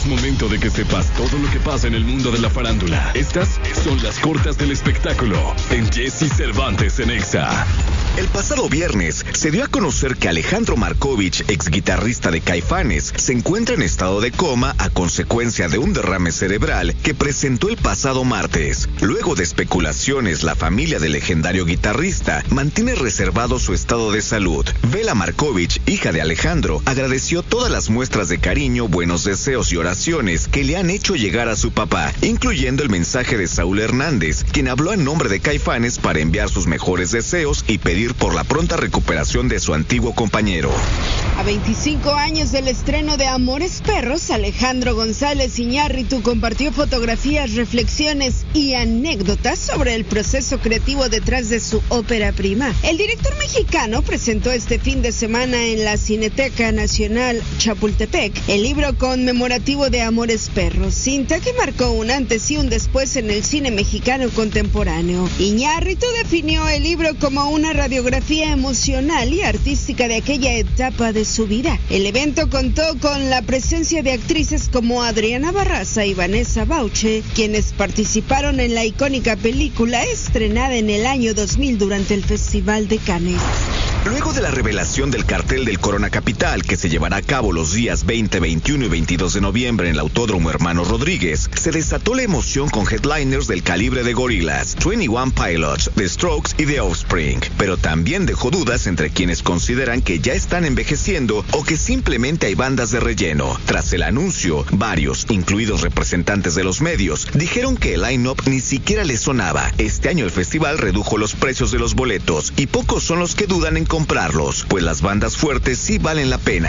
Es momento de que sepas todo lo que pasa en el mundo de la farándula. Estas son las cortas del espectáculo en Jesse Cervantes en Exa. El pasado viernes se dio a conocer que Alejandro Markovich, ex guitarrista de Caifanes, se encuentra en estado de coma a consecuencia de un derrame cerebral que presentó el pasado martes. Luego de especulaciones, la familia del legendario guitarrista mantiene reservado su estado de salud. Vela Markovich, hija de Alejandro, agradeció todas las muestras de cariño, buenos deseos y oraciones que le han hecho llegar a su papá, incluyendo el mensaje de Saúl Hernández, quien habló en nombre de Caifanes para enviar sus mejores deseos y pedir por la pronta recuperación de su antiguo compañero. A 25 años del estreno de Amores Perros, Alejandro González Iñárritu compartió fotografías, reflexiones y anécdotas sobre el proceso creativo detrás de su ópera prima. El director mexicano presentó este fin de semana en la Cineteca Nacional Chapultepec el libro conmemorativo de Amores Perros, cinta que marcó un antes y un después en el cine mexicano contemporáneo. Iñárritu definió el libro como una radiografía emocional y artística de aquella etapa de su vida. El evento contó con la presencia de actrices como Adriana Barraza y Vanessa Bauche, quienes participaron en la icónica película estrenada en el año 2000 durante el Festival de Cannes. Luego de la revelación del cartel del Corona Capital, que se llevará a cabo los días 20, 21 y 22 de noviembre en el Autódromo Hermanos Rodríguez, se desató la emoción con headliners del calibre de Gorillaz, 21 Pilots, The Strokes y The Offspring, pero también dejó dudas entre quienes consideran que ya están envejeciendo o que simplemente hay bandas de relleno. Tras el anuncio, varios, incluidos representantes de los medios, dijeron que el line-up ni siquiera les sonaba. Este año el festival redujo los precios de los boletos y pocos son los que dudan en comprarlos, pues las bandas fuertes sí valen la pena.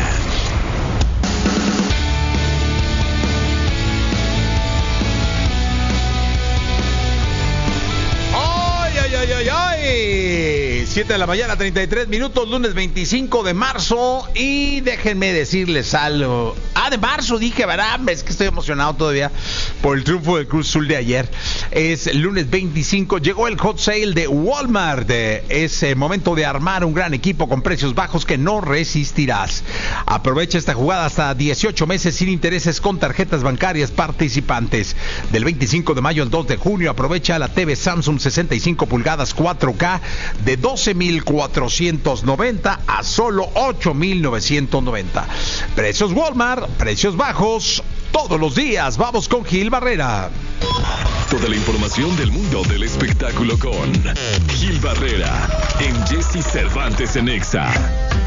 ¡Ay, ay, ay, ay, ay! 7 de la mañana, 33 minutos, lunes 25 de marzo. Y déjenme decirles algo. De marzo dije, ¿verdad? Es que estoy emocionado todavía por el triunfo del Cruz Azul de ayer. Es lunes 25, llegó el hot sale de Walmart. Es momento de armar un gran equipo con precios bajos que no resistirás. Aprovecha esta jugada hasta 18 meses sin intereses con tarjetas bancarias participantes. Del 25 de mayo al 2 de junio, aprovecha la TV Samsung 65 pulgadas 4K de 12,490 a solo 8,990. Precios Walmart, precios bajos todos los días. Vamos con Gil Barrera. Toda la información del mundo del espectáculo con Gil Barrera en Jesse Cervantes en Exa.